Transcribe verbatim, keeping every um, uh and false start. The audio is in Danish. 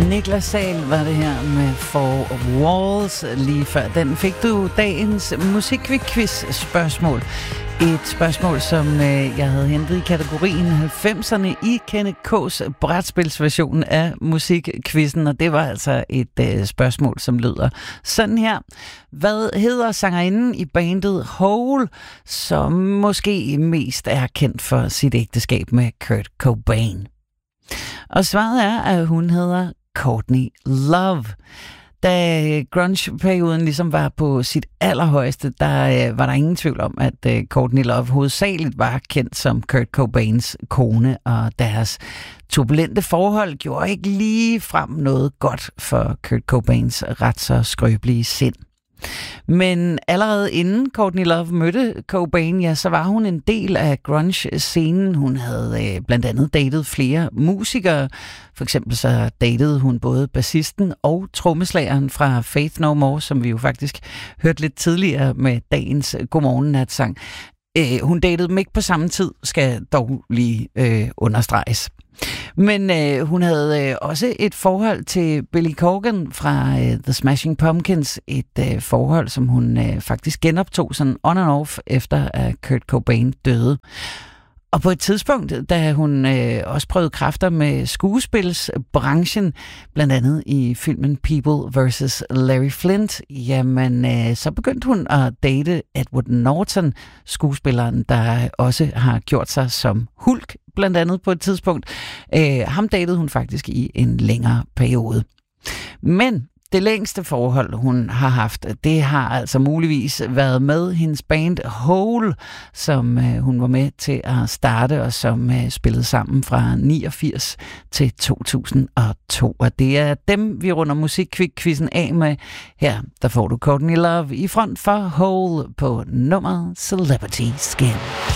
Niklas Sahl var det her med Four Walls lige før. Den fik du dagens musikquiz spørgsmål. Et spørgsmål, som øh, jeg havde hentet i kategorien halvfemserne i Kenneth K's brætspilsversion af musikquizzen, og det var altså et øh, spørgsmål, som lyder sådan her. Hvad hedder sangerinden i bandet Hole, som måske mest er kendt for sit ægteskab med Kurt Cobain? Og svaret er, at hun hedder Courtney Love. Da grunge-perioden ligesom var på sit allerhøjeste, der øh, var der ingen tvivl om, at øh, Courtney Love hovedsageligt var kendt som Kurt Cobains kone, og deres turbulente forhold gjorde ikke lige frem noget godt for Kurt Cobains ret så skrøbelige sind. Men allerede inden Courtney Love mødte Cobain, ja, så var hun en del af grunge-scenen. Hun havde øh, blandt andet datet flere musikere. For eksempel så datede hun både bassisten og trommeslageren fra Faith No More, som vi jo faktisk hørte lidt tidligere med dagens Godmorgen-natsang. Øh, hun datede dem ikke på samme tid, skal dog lige øh, understreges. Men øh, hun havde øh, også et forhold til Billy Corgan fra øh, The Smashing Pumpkins. Et øh, forhold, som hun øh, faktisk genoptog sådan on and off, efter at Kurt Cobain døde. Og på et tidspunkt, da hun øh, også prøvede kræfter med skuespilsbranchen, blandt andet i filmen People versus Larry Flint, jamen øh, så begyndte hun at date Edward Norton, skuespilleren, der også har gjort sig som Hulk, blandt andet på et tidspunkt. Øh, ham datede hun faktisk i en længere periode. Men det længste forhold, hun har haft, det har altså muligvis været med hendes band Hole, som øh, hun var med til at starte, og som øh, spillede sammen fra niogfirs til to tusind og to. Og det er dem, vi runder musikquizzen af med. Her der får du Courtney Love i front for Hole på nummeret Celebrity Skin.